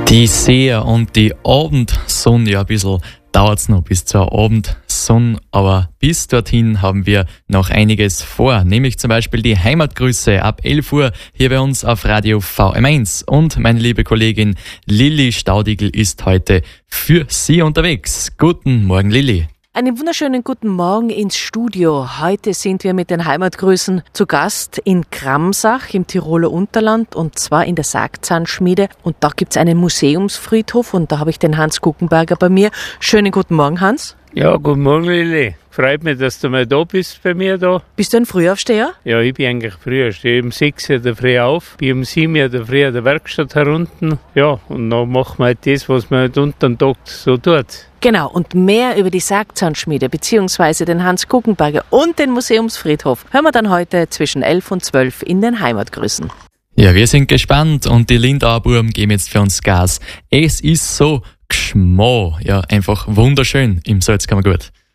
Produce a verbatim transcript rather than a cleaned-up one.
Die Seher und die Abendsonne, ja, ein bisschen dauert's noch bis zur Abendsonne, aber bis dorthin haben wir noch einiges vor, nämlich zum Beispiel die Heimatgrüße ab elf Uhr hier bei uns auf Radio V M eins. Und meine liebe Kollegin Lilly Staudigl ist heute für Sie unterwegs. Guten Morgen, Lilly. Einen wunderschönen guten Morgen ins Studio. Heute sind wir mit den Heimatgrüßen zu Gast in Kramsach im Tiroler Unterland und zwar in der Sargzahnschmiede. Und da gibt's einen Museumsfriedhof und da habe ich den Hans Guckenberger bei mir. Schönen guten Morgen, Hans. Ja, guten Morgen, Lilly. Freut mich, dass du mal da bist bei mir da. Bist du ein Frühaufsteher? Ja, ich bin eigentlich früher. Ich stehe um sechs Uhr früh auf, bin um sieben Uhr früh in der Werkstatt herunten. Ja, und dann machen wir halt das, was man halt unter dem Tag so tut. Genau, und mehr über die Sargzahnschmiede bzw. den Hans Guckenberger und den Museumsfriedhof hören wir dann heute zwischen elf und zwölf in den Heimatgrüßen. Ja, wir sind gespannt und die Lindauer Buben geben jetzt für uns Gas. Es ist so Gschmo, ja, einfach wunderschön im Salzkammergut.